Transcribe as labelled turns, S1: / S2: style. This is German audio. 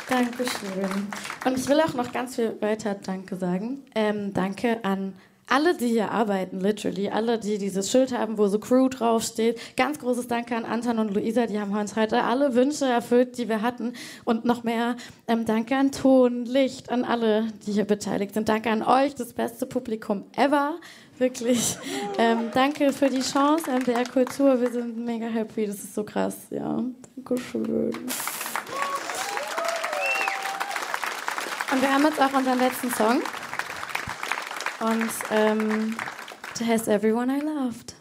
S1: Dankeschön. Und ich will auch noch ganz viel weiter Danke sagen. Danke an alle, die hier arbeiten, literally. Alle, die dieses Schild haben, wo so Crew draufsteht. Ganz großes Danke an Anton und Luisa, die haben uns heute alle Wünsche erfüllt, die wir hatten. Und noch mehr Danke an Ton, Licht, an alle, die hier beteiligt sind. Danke an euch, das beste Publikum ever. Wirklich. Danke für die Chance, MDR Kultur. Wir sind mega happy, das ist so krass. Ja, Dankeschön. Und wir haben jetzt auch unseren letzten Song. Und der heißt Everyone I Loved.